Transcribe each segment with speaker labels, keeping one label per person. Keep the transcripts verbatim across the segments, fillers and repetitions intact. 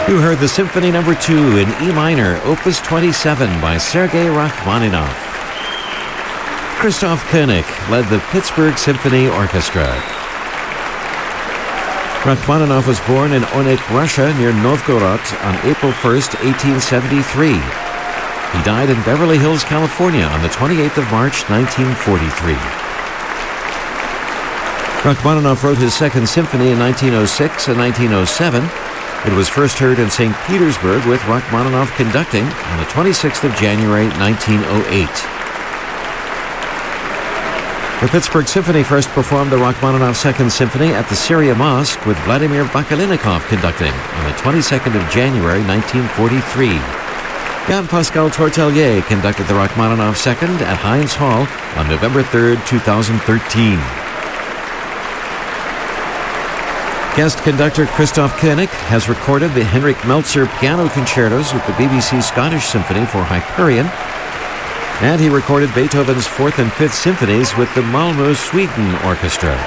Speaker 1: You heard the Symphony Number two in E minor, Opus twenty-seven by Sergei Rachmaninoff. Christoph Koenig led the Pittsburgh Symphony Orchestra. Rachmaninoff was born in Onik, Russia, near Novgorod on April first, eighteen seventy-three. He died in Beverly Hills, California on the twenty-eighth of March, nineteen forty-three. Rachmaninoff wrote his Second Symphony in nineteen oh six and nineteen oh seven. It was first heard in Saint Petersburg with Rachmaninoff conducting on the twenty-sixth of January, nineteen oh eight. The Pittsburgh Symphony first performed the Rachmaninoff Second Symphony at the Syria Mosque with Vladimir Bakalinnikov conducting on the twenty-second of January, nineteen forty-three. Jean-Pascal Tortelier conducted the Rachmaninoff Second at Heinz Hall on November third, two thousand thirteen. Guest conductor Christoph Koenig has recorded the Henrik Meltzer piano concertos with the B B C Scottish Symphony for Hyperion, and he recorded Beethoven's Fourth and Fifth Symphonies with the Malmö, Sweden Orchestra.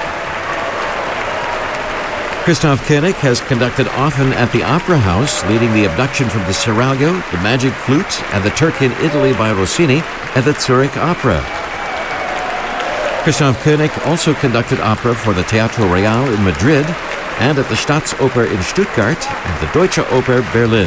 Speaker 1: Christoph Koenig has conducted often at the Opera House, leading the Abduction from the Seraglio, the Magic Flute, and the Turk in Italy by Rossini at the Zurich Opera. Christoph Koenig also conducted opera for the Teatro Real in Madrid and at the Staatsoper in Stuttgart and the Deutsche Oper Berlin.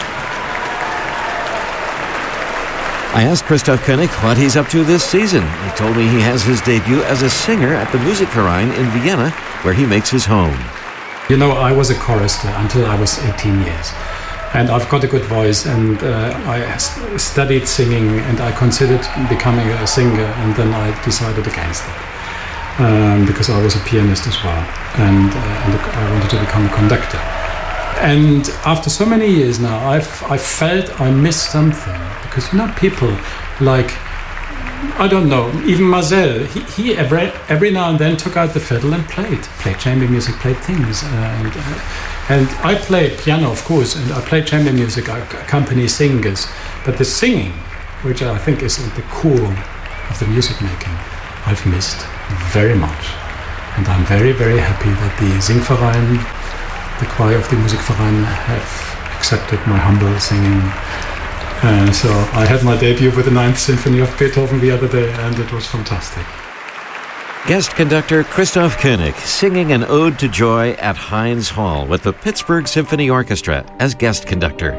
Speaker 1: I asked Christoph Koenig what he's up to this season. He told me he has his debut as a singer at the Musikverein in Vienna, where he makes his home.
Speaker 2: You know, I was a chorister until I was eighteen years. And I've got a good voice, and uh, I st- studied singing, and I considered becoming a singer, and then I decided against it. Um, because I was a pianist as well, and, uh, and I wanted to become a conductor. And after so many years now, I've I felt I missed something, because you know, people like, I don't know, even Marcel, he, he every every now and then took out the fiddle and played, played chamber music, played things, and uh, and I played piano, of course, and I played chamber music, I accompany singers, but the singing, which I think is at the core of the music making, I've missed very much. And I'm very, very happy that the Singverein, the choir of the Musikverein, have accepted my humble singing. Uh, so I had my debut with the Ninth Symphony of Beethoven the other day, and it was fantastic.
Speaker 1: Guest conductor Christoph Koenig singing an ode to joy at Heinz Hall with the Pittsburgh Symphony Orchestra as guest conductor.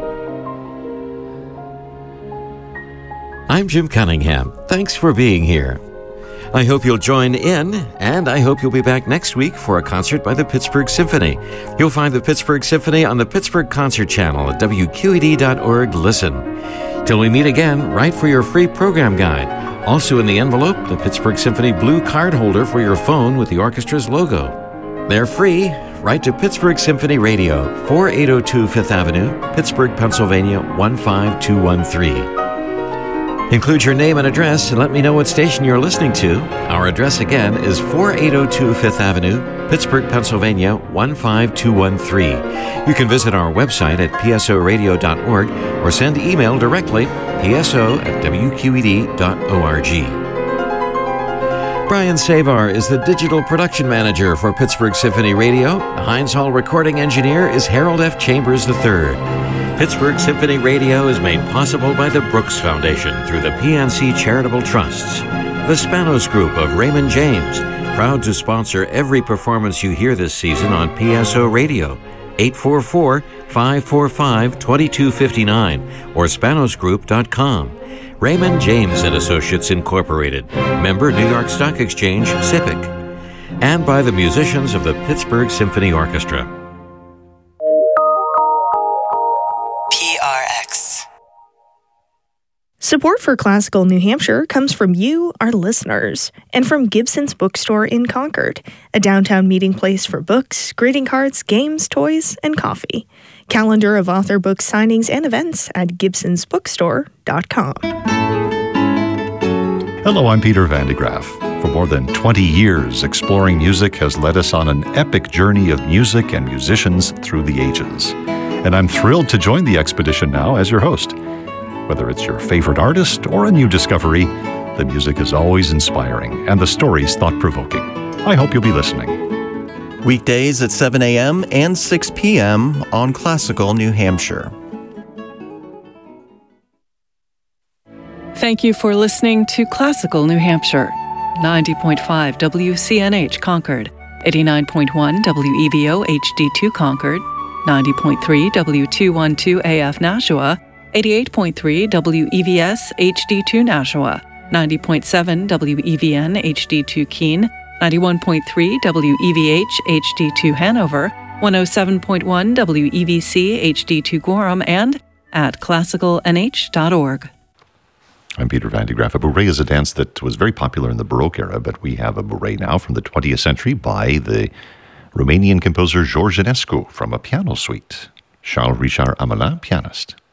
Speaker 1: I'm Jim Cunningham. Thanks for being here. I hope you'll join in, and I hope you'll be back next week for a concert by the Pittsburgh Symphony. You'll find the Pittsburgh Symphony on the Pittsburgh Concert Channel at W Q E D dot org. Listen. Till we meet again, write for your free program guide. Also in the envelope, the Pittsburgh Symphony blue card holder for your phone with the orchestra's logo. They're free. Write to Pittsburgh Symphony Radio, four eight zero two Fifth Avenue, Pittsburgh, Pennsylvania, one five two one three. Include your name and address and let me know what station you're listening to. Our address again is four eight zero two Fifth Avenue, Pittsburgh, Pennsylvania, one five two one three. You can visit our website at P S O radio dot org or send email directly, P S O at W Q E D dot org. Brian Savar is the digital production manager for Pittsburgh Symphony Radio. The Heinz Hall recording engineer is Harold F. Chambers the third. Pittsburgh Symphony Radio is made possible by the Brooks Foundation through the P N C Charitable Trusts. The Spanos Group of Raymond James, proud to sponsor every performance you hear this season on P S O Radio. eight four four, five four five, two two five nine or spanos group dot com. Raymond James and Associates Incorporated, member New York Stock Exchange, SIPC. And by the musicians of the Pittsburgh Symphony Orchestra.
Speaker 3: Support for Classical New Hampshire comes from you, our listeners, and from Gibson's Bookstore in Concord, a downtown meeting place for books, greeting cards, games, toys, and coffee. Calendar of author book signings and events at gibsons bookstore dot com.
Speaker 4: Hello, I'm Peter Van de Graaf. For more than twenty years, Exploring Music has led us on an epic journey of music and musicians through the ages. And I'm thrilled to join the expedition now as your host. Whether it's your favorite artist or a new discovery, the music is always inspiring and the stories thought-provoking. I hope you'll be listening.
Speaker 5: Weekdays at seven a.m. and six p.m. on Classical New Hampshire.
Speaker 6: Thank you for listening to Classical New Hampshire. ninety point five W C N H Concord, eighty-nine point one W E V O H D two Concord, ninety point three W two twelve A F Nashua, eighty-eight point three W E V S H D two Nashua, ninety point seven W E V N H D two Keene, ninety-one point three W E V H H D two Hanover, one oh seven point one W E V C H D two Gorham, and at classical n h dot org.
Speaker 4: I'm Peter Van de Graaff. A bourrée is a dance that was very popular in the Baroque era, but we have a bourrée now from the twentieth century by the Romanian composer George Enescu from a piano suite. Charles Richard Amelin, pianist.